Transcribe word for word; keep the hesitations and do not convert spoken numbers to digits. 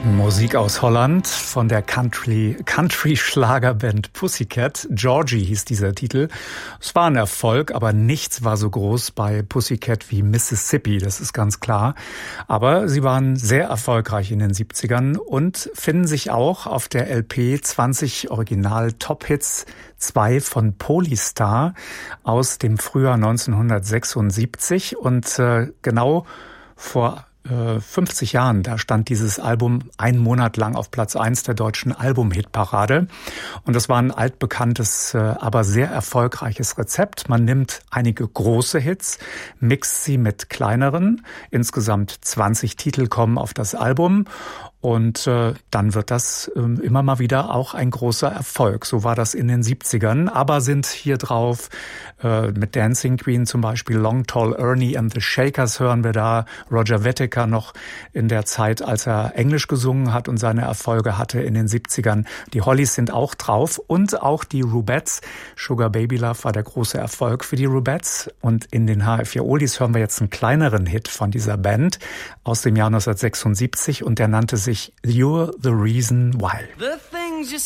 Musik aus Holland von der Country, Country-Schlagerband Pussycat. Georgie hieß dieser Titel. Es war ein Erfolg, aber nichts war so groß bei Pussycat wie Mississippi, das ist ganz klar. Aber sie waren sehr erfolgreich in den siebzigern und finden sich auch auf der L P zwanzig Original-Top-Hits, zwei von Polystar aus dem Frühjahr neunzehnhundertsechsundsiebzig. Und äh, genau vor fünfzig Jahren, da stand dieses Album einen Monat lang auf Platz eins der deutschen Album-Hitparade. Und das war ein altbekanntes, aber sehr erfolgreiches Rezept. Man nimmt einige große Hits, mixt sie mit kleineren. Insgesamt zwanzig Titel kommen auf das Album. Und äh, dann wird das äh, immer mal wieder auch ein großer Erfolg. So war das in den siebzigern. Aber sind hier drauf äh, mit Dancing Queen zum Beispiel, Long Tall Ernie and the Shakers hören wir da. Roger Whittaker noch in der Zeit, als er Englisch gesungen hat und seine Erfolge hatte in den siebzigern. Die Hollies sind auch drauf und auch die Rubettes. Sugar Baby Love war der große Erfolg für die Rubettes. Und in den H F vier Oldies hören wir jetzt einen kleineren Hit von dieser Band aus dem Jahr neunzehnhundertsechsundsiebzig und der nannte sich You're the Reason Why. The things you